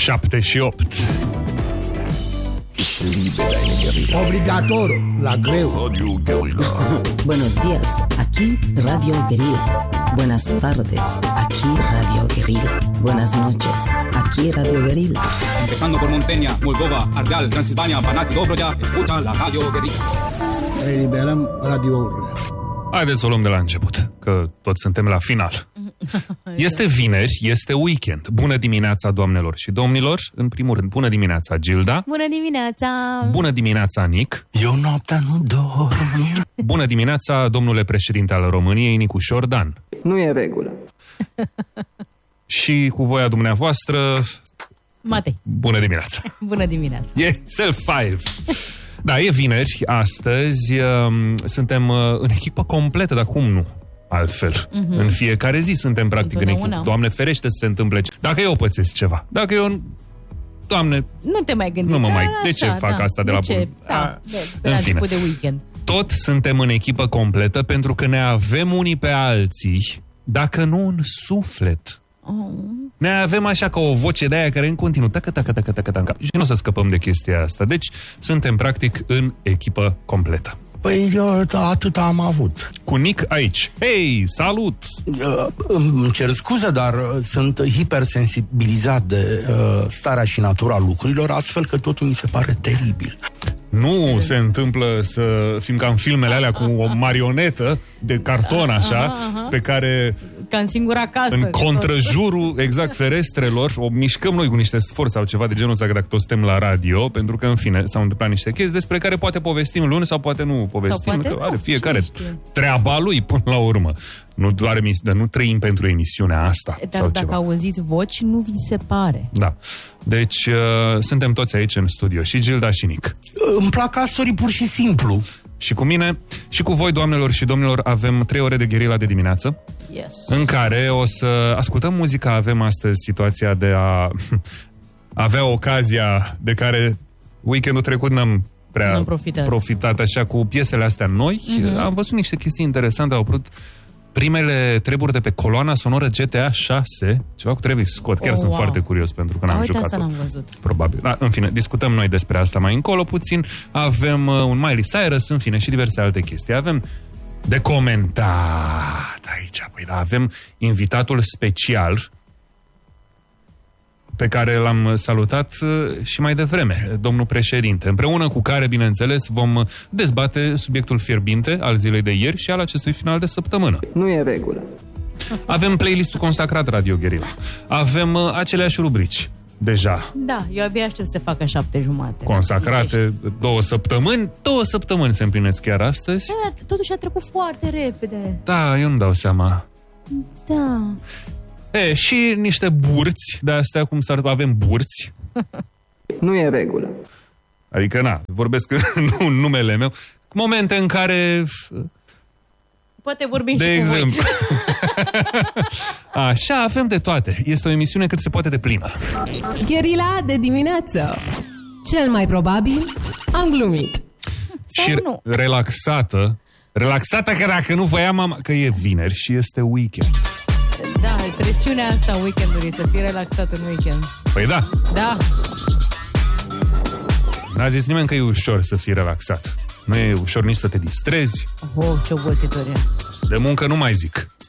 7 și 8. Obligatorio, la greu. Radio Guerrilla. Buenos días, aquí Radio Guerrilla. Buenas tardes, aquí Radio Guerrilla. Buenas noches, aquí Radio Guerrilla. Empezando por Muntenia, Moldova, Ardeal, Transilvania, Banat, Dobrogea, escucha la Radio Guerrilla. Eliberăm radiourile. Haideți să o luăm de la început, că toți suntem la final. Este vineri, este weekend. Bună dimineața, doamnelor și domnilor. În primul rând, bună dimineața, Gilda. Bună dimineața! Bună dimineața, Nic. Eu noaptea nu dorm. Bună dimineața, domnule președinte al României, Nicu Șordan. Nu e în regulă. Și cu voia dumneavoastră... Matei. Bună dimineața. Bună dimineața. E self-five. Da, e vineri, astăzi suntem în echipă completă, dar cum nu? Altfel. În fiecare zi suntem practic în echipă. Doamne ferește să se întâmple. Dacă eu pățesc ceva, dacă eu... Doamne... Nu te mai gândi. Nu mă mai... De ce fac asta de la bun? De la început de weekend. Tot suntem în echipă completă pentru că ne avem unii pe alții, dacă nu în suflet. Ne avem așa ca o voce de aia care în continuu tacă. Și nu o să scăpăm de chestia asta. Deci suntem practic în echipă completă. Păi eu atât am avut. Cu Nic aici. Hei, salut! Îmi cer scuze, dar sunt hipersensibilizat de starea și natura lucrurilor, astfel că totul mi se pare teribil. Nu se întâmplă să fim ca în filmele alea cu o marionetă de carton așa, pe care... Ca în singura casă. În contrajurul, exact, ferestrelor, o mișcăm noi cu niște sforți sau ceva de genul ăsta, dacă tot suntem la radio, pentru că, în fine, s-au întâmplat niște chestii despre care poate povestim luni sau poate nu povestim, poate că are fiecare treaba lui până la urmă. Nu trăim pentru emisiunea asta. Dar sau dacă ceva. auziți voci, nu vi se pare. Da. Deci, suntem toți aici în studio. Și Gilda și Nic. Îmi plac castorii pur și simplu. Și cu mine, și cu voi, doamnelor și domnilor, avem 3 ore de gherila de dimineață, în care o să ascultăm muzica. Avem astăzi situația de a avea ocazia de care weekendul trecut n-am prea profitat așa cu piesele astea noi. Am văzut niște chestii interesante, au apărut primele treburi de pe coloana sonoră GTA 6, ceva cu Travis Scott. Chiar sunt foarte curios pentru că n-am jucat-o. Asta n-am văzut. Probabil. Da, în fine, discutăm noi despre asta mai încolo puțin. Avem un Miley Cyrus, în fine, și diverse alte chestii. Avem de comentat aici. Păi da, avem invitatul special pe care l-am salutat și mai devreme, domnul președinte, împreună cu care, bineînțeles, vom dezbate subiectul fierbinte al zilei de ieri și al acestui final de săptămână. Nu e în regulă. Avem playlistul consacrat Radio Guerrilla. Avem aceleași rubrici, deja. Da, eu abia aștept să facă 7:30. Consacrate 2 săptămâni. 2 săptămâni se împlinesc chiar astăzi. Da, totuși a trecut foarte repede. Da, eu îmi dau seama. Da. Și niște burți, de astea cum avem burți. Nu e în regulă. Adică, vorbesc în numele meu. Momente în care... Poate vorbim de și exemplu. cu voi. Așa, avem de toate. Este o emisiune cât se poate de plină. Gherila de dimineață. Cel mai probabil am glumit. Și relaxată. Relaxată că dacă nu voia mama... Că e vineri și este weekend. Da, presiunea asta weekendului, să fii relaxat în weekend. Păi da. Da. N-a zis nimeni că e ușor să fii relaxat. Nu e ușor nici să te distrezi. Ce obositorie. De muncă nu mai zic.